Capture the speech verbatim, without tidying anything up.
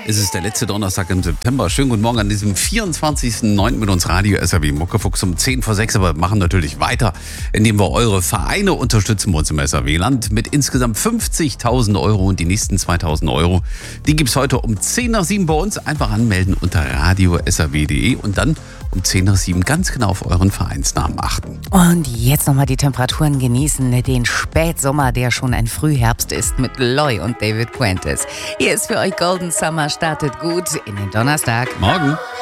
Es ist der letzte Donnerstag im September. Schönen guten Morgen an diesem vierundzwanzigsten neunten mit uns Radio S R W Muckefuchs um zehn vor sechs. Aber wir machen natürlich weiter, indem wir eure Vereine unterstützen bei uns im S R W-Land mit insgesamt fünfzigtausend Euro. Und die nächsten zweitausend Euro, die gibt es heute um zehn nach sieben bei uns. Einfach anmelden unter radio s r w punkt d e und dann um zehn nach sieben ganz genau auf euren Vereinsnamen achten. Und jetzt nochmal die Temperaturen genießen. Den Spätsommer, der schon ein Frühherbst ist, mit Loy und David Puentes. Hier ist für euch Golden Summer, startet gut in den Donnerstag. Morgen.